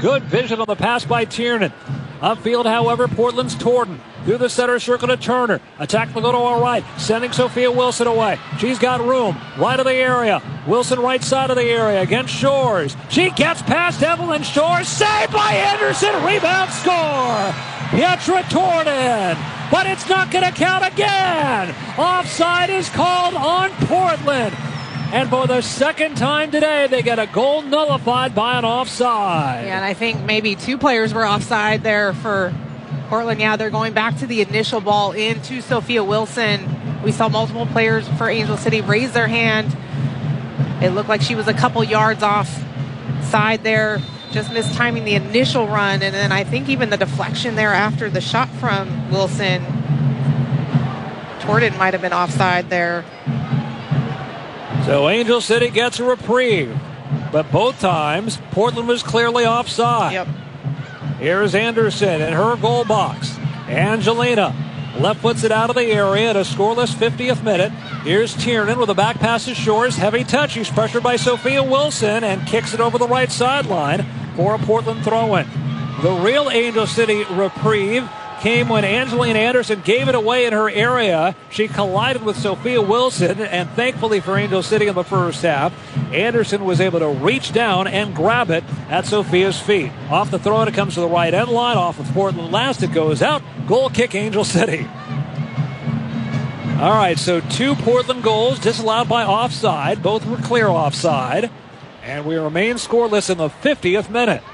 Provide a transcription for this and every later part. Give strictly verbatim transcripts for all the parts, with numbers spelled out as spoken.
Good vision on the pass by Tiernan. Upfield, however, Portland's Torden. Through the center circle to Turner. Attack will go to our right. Sending Sophia Wilson away. She's got room. Right of the area. Wilson right side of the area against Shores. She gets past Evelyn Shores. Saved by Anderson. Rebound score. Pietra Torden. But it's not going to count again. Offside is called on Portland. And for the second time today, they get a goal nullified by an offside. Yeah, and I think maybe two players were offside there for Portland. Yeah, they're going back to the initial ball into Sophia Wilson. We saw multiple players for Angel City raise their hand. It looked like she was a couple yards off side there, just mistiming the initial run. And then I think even the deflection there after the shot from Wilson. Torden might have been offside there. So Angel City gets a reprieve. But both times, Portland was clearly offside. Yep. Here's Anderson in her goal box. Angelina left foots it out of the area at a scoreless fiftieth minute. Here's Tiernan with a back pass to Shores. Heavy touch. She's pressured by Sophia Wilson and kicks it over the right sideline for a Portland throw-in. The real Angel City reprieve came when Angelina Anderson gave it away in her area. She collided with Sophia Wilson, and thankfully for Angel City in the first half, Anderson was able to reach down and grab it at Sophia's feet. Off the throw, it comes to the right end line. Off with Portland last, it goes out. Goal kick, Angel City. All right, so two Portland goals disallowed by offside. Both were clear offside. And we remain scoreless in the fiftieth minute.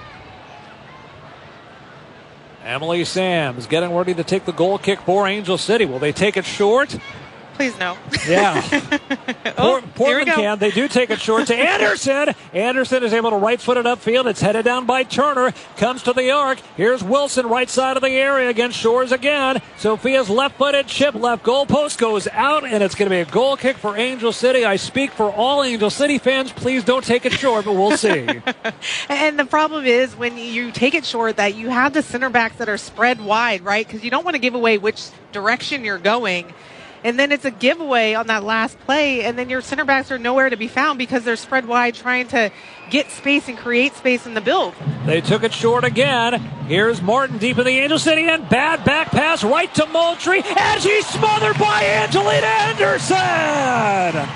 Emily Sams getting ready to take the goal kick for Angel City. Will they take it short? Please no. Yeah. oh, Port- Portland can. They do take it short to Anderson. Anderson is able to right foot it upfield. It's headed down by Turner. Comes to the arc. Here's Wilson right side of the area against Shores again. Sophia's left-footed chip left goalpost goes out, and it's going to be a goal kick for Angel City. I speak for all Angel City fans. Please don't take it short, but we'll see. And the problem is when you take it short that you have the center backs that are spread wide, right? Because you don't want to give away which direction you're going. And then it's a giveaway on that last play, and then your center backs are nowhere to be found because they're spread wide trying to get space and create space in the build. They took it short again. Here's Martin deep in the Angel City end. Bad back pass right to Moultrie, and she's smothered by Angelina Anderson!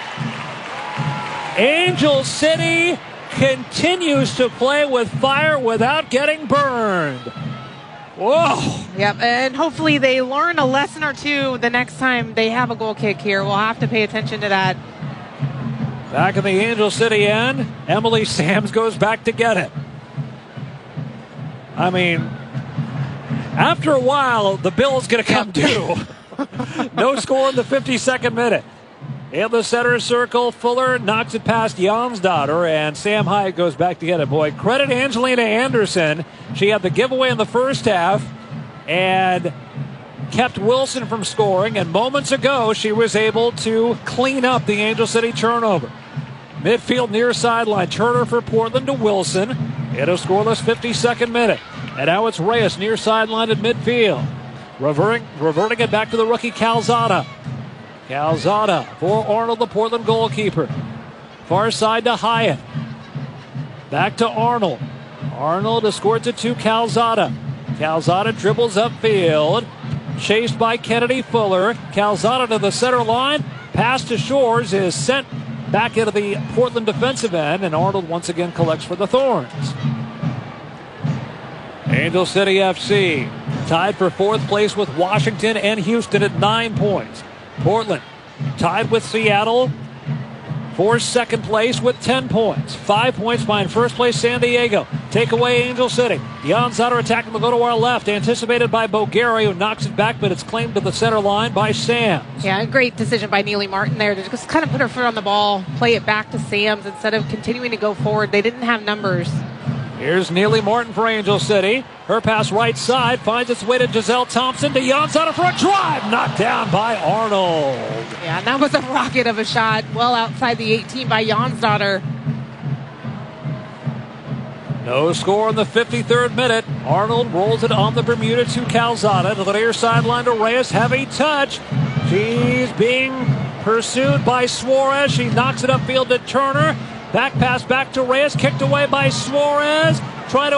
Angel City continues to play with fire without getting burned. Whoa. Yep, and hopefully they learn a lesson or two the next time they have a goal kick here. We'll have to pay attention to that. Back in the Angel City end, Emily Sams goes back to get it. I mean, after a while, the bill's going to come due. No score in the fifty-second minute. In the center circle, Fuller knocks it past Jonsdottir, and Sam Hyatt goes back to get it. Boy, credit Angelina Anderson. She had the giveaway in the first half and kept Wilson from scoring, and moments ago she was able to clean up the Angel City turnover. Midfield near sideline, Turner for Portland to Wilson in a scoreless fifty-second minute. And now it's Reyes near sideline at midfield. Reverting, reverting it back to the rookie Calzada. Calzada for Arnold, the Portland goalkeeper. Far side to Hyatt. Back to Arnold. Arnold escorts it to Calzada. Calzada dribbles upfield. Chased by Kennedy Fuller. Calzada to the center line. Pass to Shores is sent back into the Portland defensive end, and Arnold once again collects for the Thorns. Angel City F C tied for fourth place with Washington and Houston at nine points. Portland tied with Seattle for second place with ten points. Five points behind first place San Diego. Take away Angel City. Jonsdottir attacking will go to our left. Anticipated by Bogeri, who knocks it back, but it's claimed to the center line by Sams. Yeah, a great decision by Neely Martin there to just kind of put her foot on the ball, play it back to Sams instead of continuing to go forward. They didn't have numbers. Here's Neely Martin for Angel City. Her pass right side finds its way to Giselle Thompson to Jonsdottir for a drive. Knocked down by Arnold. Yeah, and that was a rocket of a shot well outside the eighteen by Jonsdottir. No score in the fifty-third minute. Arnold rolls it on the Bermuda to Calzada. To the near sideline to Reyes. Heavy touch. She's being pursued by Suarez. She knocks it upfield to Turner. Back pass back to Reyes. Kicked away by Suarez. Try to